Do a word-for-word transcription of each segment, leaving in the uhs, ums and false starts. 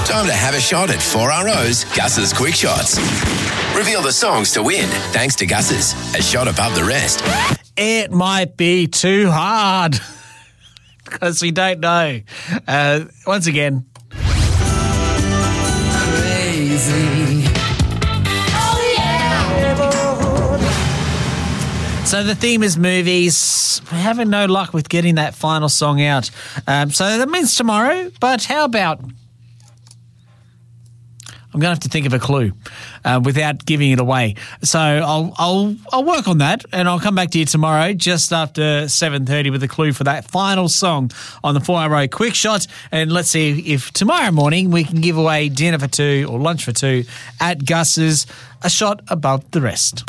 Time to have a shot at four R O's Gus's Quick Shots. Reveal the songs to win thanks to Gus's, a shot above the rest. It might be too hard because we don't know. Uh, once again. Crazy. Oh, yeah. So the theme is movies. We're having no luck with getting that final song out. Um, so that means tomorrow. But how about... I'm going to have to think of a clue uh, without giving it away. So I'll I'll I'll work on that, and I'll come back to you tomorrow just after seven thirty with a clue for that final song on the four R O Quick Shot. And let's see if tomorrow morning we can give away dinner for two or lunch for two at Gus's, a shot above the rest.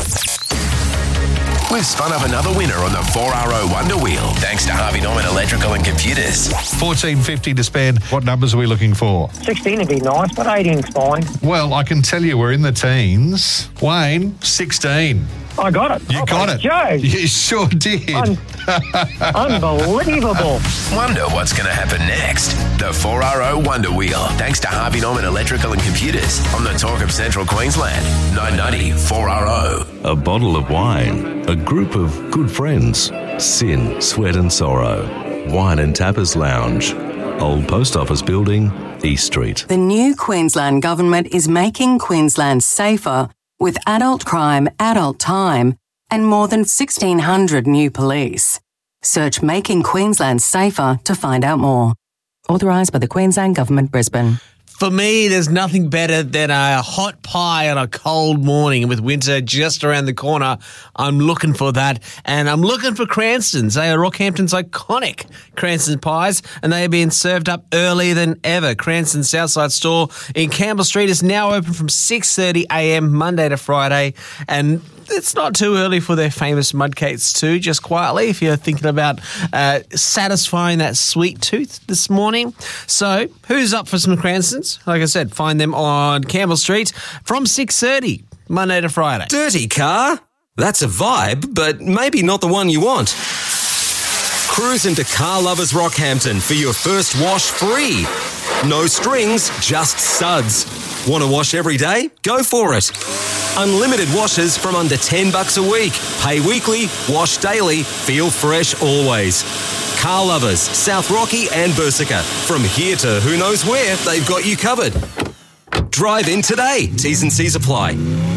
We've spun up another winner on the four R O Wonder Wheel, thanks to Harvey Norman Electrical and Computers. fourteen fifty to spend. What numbers are we looking for? sixteen would be nice, but eighteen's fine. Well, I can tell you we're in the teens. Wayne, sixteen. I got it. You oh, got it. Joe. You sure did. Un- unbelievable. Wonder what's going to happen next. The four R O Wonder Wheel, thanks to Harvey Norman Electrical and Computers on the Talk of Central Queensland. nine ninety four R O. A bottle of wine, a group of good friends, sin, sweat and sorrow, wine and tappers lounge, old post office building, East Street. The new Queensland Government is making Queensland safer with adult crime, adult time, and more than sixteen hundred new police. Search Making Queensland Safer to find out more. Authorised by the Queensland Government, Brisbane. For me, there's nothing better than a hot pie on a cold morning with winter just around the corner. I'm looking for that. And I'm looking for Cranston's. They are Rockhampton's iconic Cranston pies, and they are being served up earlier than ever. Cranston's Southside store in Campbell Street is now open from six thirty a m Monday to Friday. And it's not too early for their famous mudcakes too, just quietly, if you're thinking about uh, satisfying that sweet tooth this morning. So who's up for some Cranston's? Like I said, find them on Campbell Street from six thirty, Monday to Friday. Dirty car? That's a vibe, but maybe not the one you want. Cruise into Car Lovers Rockhampton for your first wash free. No strings, just suds. Want to wash every day? Go for it. Unlimited washes from under ten bucks a week. Pay weekly, wash daily, feel fresh always. Car Lovers, South Rocky and Bursica. From here to who knows where, they've got you covered. Drive in today. T's and C's apply.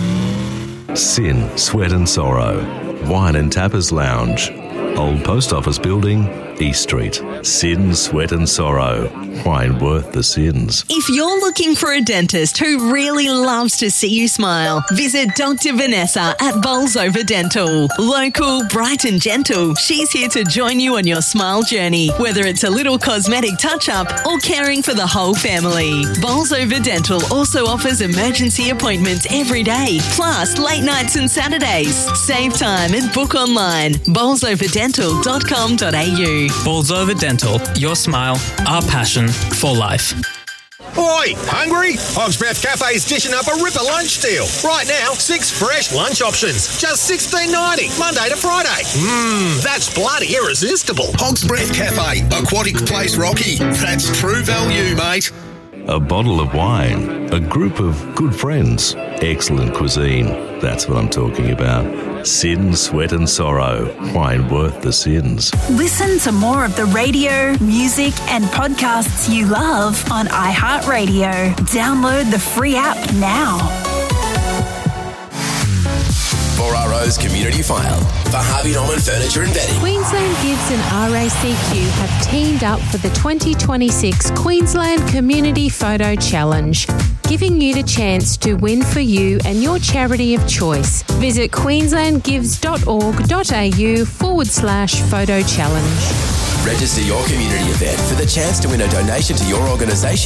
Sin, sweat and sorrow, wine and tappers lounge, old post office building, East Street. Sin, sweat and sorrow, wine worth the sins. If you're looking for a dentist who really loves to see you smile, visit Doctor Vanessa at Bolsover Dental. Local, bright and gentle, she's here to join you on your smile journey, whether it's a little cosmetic touch-up or caring for the whole family. Bolsover Dental also offers emergency appointments every day, plus late nights and Saturdays. Save time and book online. bolsover dental dot com dot a u. Bolsover Dental, your smile, our passion for life. Oi, hungry? Hog's Breath Cafe's dishing up a ripper lunch deal. Right now, six fresh lunch options, just sixteen ninety, Monday to Friday. Mmm, that's bloody irresistible. Hog's Breath Cafe, Aquatic Place Rocky. That's true value, mate. A bottle of wine, a group of good friends, excellent cuisine. That's what I'm talking about. Sin, sweat and sorrow, wine worth the sins. Listen to more of the radio, music and podcasts you love on iHeartRadio. Download the free app now. four R O's Community File for Harvey Norman Furniture and Bedding. Queensland Gives and R A C Q have teamed up for the twenty twenty-six Queensland Community Photo Challenge, giving you the chance to win for you and your charity of choice. Visit queenslandgives.org.au forward slash photo challenge. Register your community event for the chance to win a donation to your organisation.